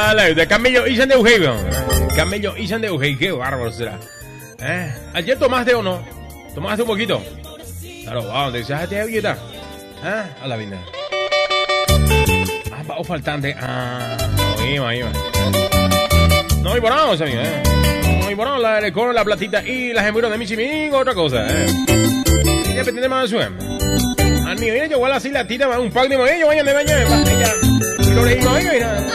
de Camello Isan de Eugenio. Camello Isan de Eugenio, qué bárbaro será. Ayer tomaste o no? ¿Tomaste un poquito? Claro, wow, te decías, ¿te ayuda? A la vida. Va faltante. Iba. No hay borrado, amigo, No hay borrado el coro, la platita y las gemuras de Michimin, otra cosa, Depende más de su a mí, yo igual así la tita, un pack de ellos vayan de baño, y lo leí, oiga,